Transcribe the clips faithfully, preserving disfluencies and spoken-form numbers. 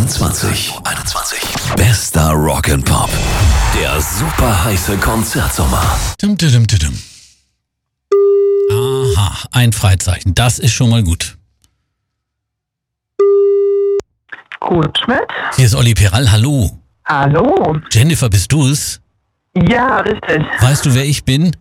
einundzwanzig. einundzwanzig. Bester Rock'n'Pop. Der super heiße Konzertsommer. Dum, dum, dum, dum. Aha, ein Freizeichen. Das ist schon mal gut. Gut, Schmidt. Hier ist Olli Peral. Hallo. Hallo. Jennifer, bist du's? Ja, richtig. Weißt du, wer ich bin?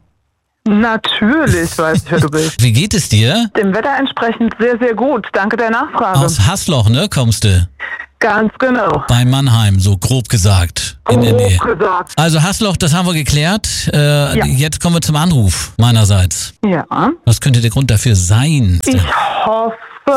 Natürlich weiß ich, wer du bist. Wie geht es dir? Dem Wetter entsprechend sehr, sehr gut. Danke der Nachfrage. Aus Haßloch, ne, kommst du? Ganz genau. Bei Mannheim, so grob gesagt. In der Nähe. Grob gesagt. Also Haßloch, das haben wir geklärt. Äh, Ja. Jetzt kommen wir zum Anruf meinerseits. Ja. Was könnte der Grund dafür sein? Ich hoffe,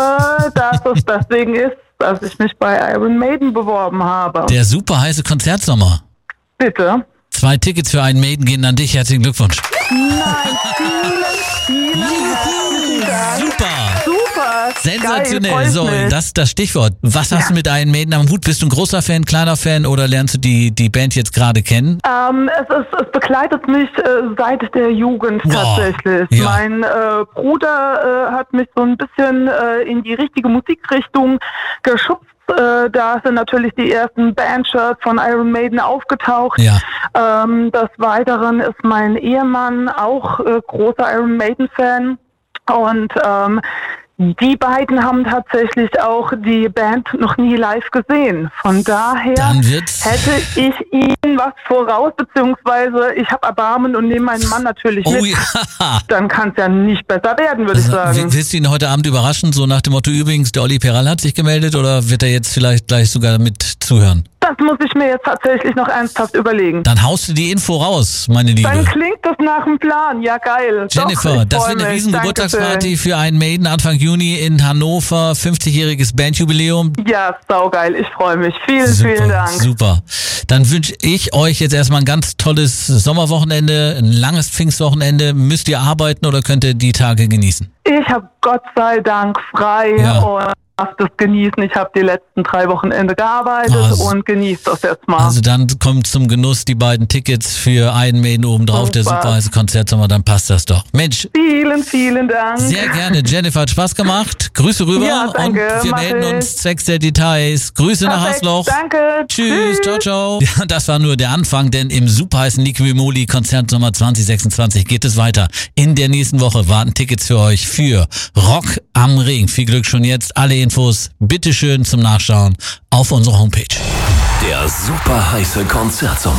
dass es deswegen ist, dass ich mich bei Iron Maiden beworben habe. Der super heiße Konzertsommer. Bitte. Zwei Tickets für einen Maiden gehen an dich. Herzlichen Glückwunsch. Nein, vielen, vielen herzlichen Dank. Super. Super. Sensationell. Geil, So, freut mich. das das Stichwort. Was hast Ja. du mit Iron Maiden am Hut? Bist du ein großer Fan, kleiner Fan oder lernst du die, die Band jetzt gerade kennen? Ähm, es, ist, es begleitet mich äh, seit der Jugend Wow. tatsächlich. Ja. Mein äh, Bruder äh, hat mich so ein bisschen äh, in die richtige Musikrichtung geschubst. Äh, da sind natürlich die ersten Bandshirts von Iron Maiden aufgetaucht. Ja. Ähm, des Weiteren ist mein Ehemann auch äh, großer Iron Maiden-Fan. Und ähm, die beiden haben tatsächlich auch die Band noch nie live gesehen. Von daher Dann wird's- hätte ich ihnen was voraus, beziehungsweise ich habe Erbarmen und nehme meinen Mann natürlich Oh mit. ja. Dann kann es ja nicht besser werden, würde ich Also, sagen. w- willst du ihn heute Abend überraschen? So nach dem Motto, übrigens, der Olli Peral hat sich gemeldet oder wird er jetzt vielleicht gleich sogar mit zuhören? Das muss ich mir jetzt tatsächlich noch ernsthaft überlegen. Dann haust du die Info raus, meine Dann Liebe. klingt das nach einem Plan. Ja, geil. Jennifer, Doch, ich das freu wird eine mich. riesen Dankeschön. Geburtstagsparty für einen Maiden Anfang Juni in Hannover, fünfzigjähriges Bandjubiläum. Ja, saugeil. Ich freue mich. Vielen, Super, vielen Dank. super. Dann wünsche ich euch jetzt erstmal ein ganz tolles Sommerwochenende, ein langes Pfingstwochenende. Müsst ihr arbeiten oder könnt ihr die Tage genießen? Ich habe Gott sei Dank frei Ja. und darf das genießen. Ich habe die letzten drei Wochenende gearbeitet Also- und genieße das jetzt mal. Also dann kommt zum Genuss die beiden Tickets für einen Maiden obendrauf, der Super. super heiße Konzertsommer, dann passt das doch. Mensch, Vielen, vielen Dank. sehr gerne. Jennifer, hat Spaß gemacht. Grüße rüber Ja, danke, und wir mach melden ich. uns zwecks der Details. Grüße nach Perfekt, Haßloch. Danke. Tschüss, ciao, ciao. Ja, das war nur der Anfang, denn im superheißen Liquimoli Konzertsommer zwanzig sechsundzwanzig geht es weiter. In der nächsten Woche warten Tickets für euch für Rock am Ring. Viel Glück schon jetzt. Alle Infos bitteschön zum Nachschauen auf unserer Homepage. Der super heiße Konzertsommer.